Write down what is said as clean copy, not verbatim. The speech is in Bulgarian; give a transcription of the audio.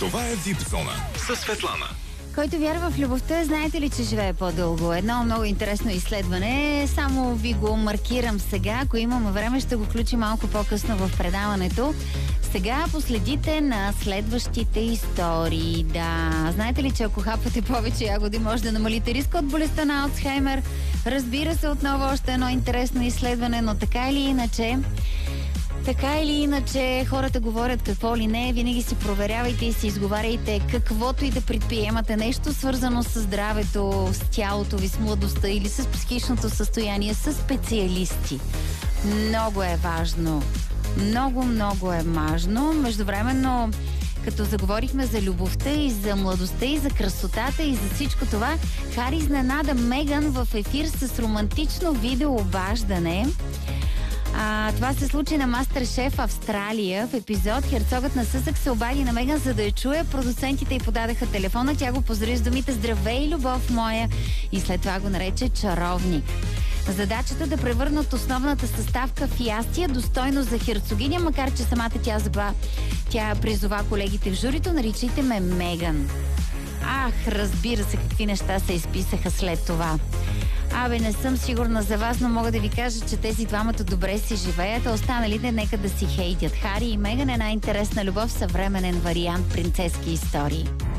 Това е VIP Зона със Светлана. Който вярва в любовта, знаете ли, че живее по-дълго? Едно много интересно изследване. Само ви го маркирам сега. Ако имаме време, ще го включим малко по-късно в предаването. Сега последите на следващите истории. Да, знаете ли, че ако хапвате повече ягоди, може да намалите риска от болестта на Алцхаймер? Разбира се, отново още едно интересно изследване, но така или иначе, хората говорят какво ли не, винаги си проверявайте и си изговаряйте каквото и да предприемате, нещо свързано с здравето, с тялото ви, с младостта или с психичното състояние, с специалисти. Много е важно. Много е важно. Междувременно, като заговорихме за любовта и за младостта и за красотата и за всичко това, Хари изненада Меган в ефир с романтично видеообаждане. Това се случи на Мастершеф Австралия. В епизод херцогът на Съсък се обади на Меган, за да я чуе. Продуцентите й подадаха телефона. Тя го поздрави с думите "Здравей, любов моя", и след това го нарече "чаровник". Задачата да превърнат основната съставка в ястия достойно за херцогиня, макар че самата тя призова колегите в журито: "Наричайте ме Меган". Разбира се, какви неща се изписаха след това. Не съм сигурна за вас, но мога да ви кажа, че тези двамата добре си живеят, а останалите нека да си хейтят. Хари и Меган, една интересна любов, съвременен вариант принцески истории.